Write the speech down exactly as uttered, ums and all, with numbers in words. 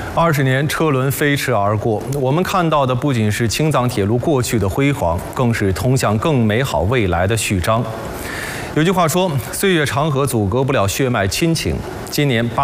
二十年车轮飞驰而过，我们看到的不仅是青藏铁路过去的辉煌，更是通向更美好未来的序章。有句话说：“岁月长河阻隔不了血脉亲情。”今年八。